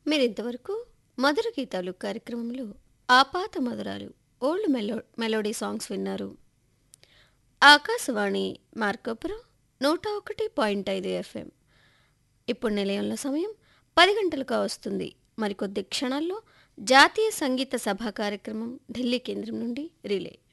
మీరింతవరకు మధుర గీతాలు కార్యక్రమంలో ఆపాత మధురాలు ఓల్డ్ మెలోడీ సాంగ్స్ విన్నారు. ఆకాశవాణి మార్కాపురం 101.5 FM. ఇప్పుడు నిలయంలో సమయం 10 గంటలుగా వస్తుంది. మరికొద్ది క్షణాల్లో జాతీయ సంగీత సభ కార్యక్రమం ఢిల్లీ కేంద్రం నుండి రిలే.